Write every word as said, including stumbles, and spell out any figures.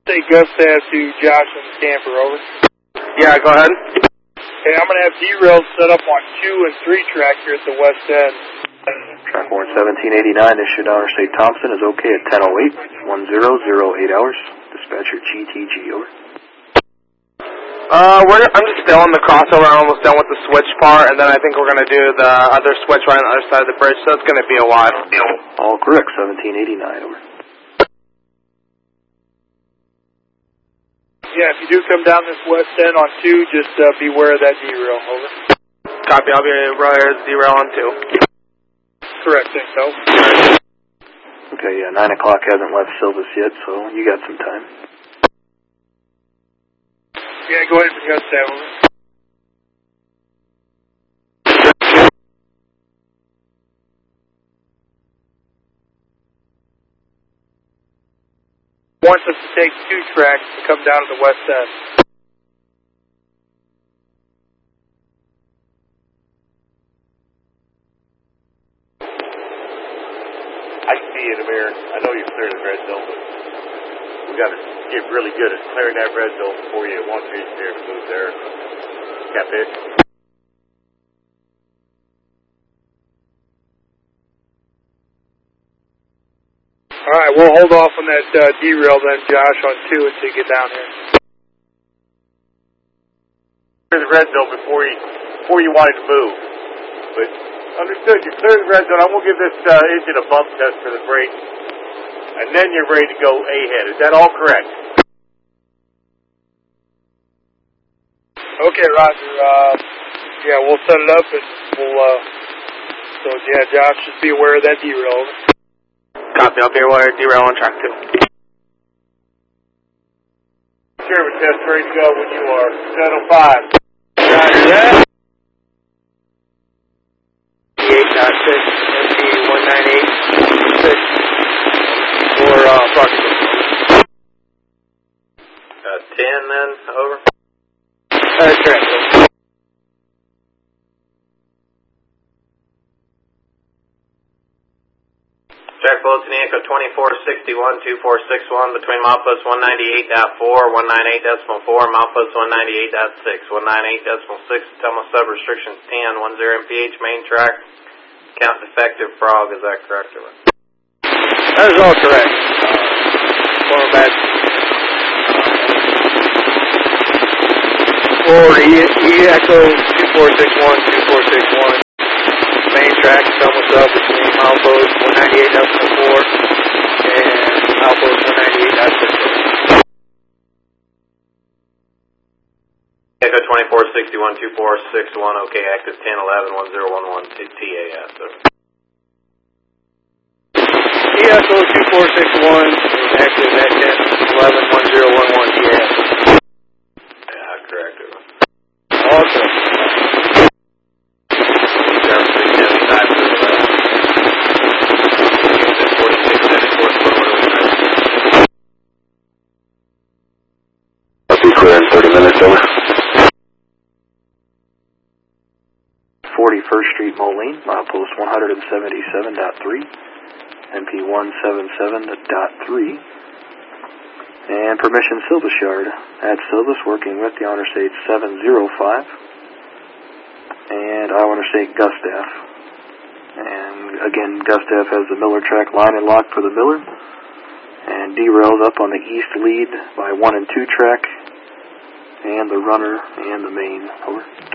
Say Gustav to Josh and Camper, over. Yeah, go ahead. Okay, I'm going to have derails set up on two and three track here at the west end. Track one seventeen eighty-nine, issued Honor State Thompson is okay at ten oh eight, one zero zero eight hours. Dispatcher G T G, over. Uh, we're, I'm just still in the crossover. I'm almost done with the switch part, and then I think we're going to do the other switch right on the other side of the bridge, so it's going to be a while. All correct, seventeen eighty-nine, over. Yeah, if you do come down this west end on two, just uh, beware of that derail, over. Copy, I'll be right derail on two. Correct, think so. Okay, yeah, nine o'clock hasn't left Silvis yet, so you got some time. Yeah, go ahead for Gustav, over. Wants us to take two tracks to come down to the west end. I can see you in the mirror. I know you're clearing the red zone, but we got to get really good at clearing that red zone before you want to there to move there. Got it? All right, we'll hold off on that uh, derail then, Josh, on two until you get down here. Clear the red zone before you before you wanted to move. But understood, you're clearing the red zone. I'm going to give this uh, engine a bump test for the brake, and then you're ready to go ahead. Is that all correct? Okay, Roger. Uh, yeah, we'll set it up and we'll, uh, so yeah, Josh, just be aware of that derail. Copy, I'll be aware derail on track two. Chairman test ready to go when you are. seven oh five. Roger that. eight dot six, M P one nine eight six for uh, approximately. Uh, ten then, over. That's correct. Track Bulletin Echo twenty-four sixty-one, two four six one between milepost one ninety-eight point four, one ninety-eight point four, milepost one ninety-eight point six, one ninety-eight point six, Thelma sub restrictions ten, one zero M P H main track, count defective frog, is that correct? Or? That is all correct. Uh, format. For E Echo two four six one, two four six one. Main track, Thelma sub between milepost one ninety-eight point four and milepost one ninety-eight point six. Echo twenty-four sixty-one, two four six one, okay, active ten eleven, one zero one one, T A S. E Echo two four six one is active at ten eleven, one zero one one, T A S. Yeah, correct. Awesome. thirty minutes, over. forty-first Street, Moline, milepost one seventy-seven point three, M P one seventy-seven point three, and permission Silvis Yard. At Silvis, working with the Honor State seven oh five, and I Honor State Gustav. And again, Gustav has the Miller track line and lock for the Miller, and derails up on the east lead by one and two track, and the runner and the main, over.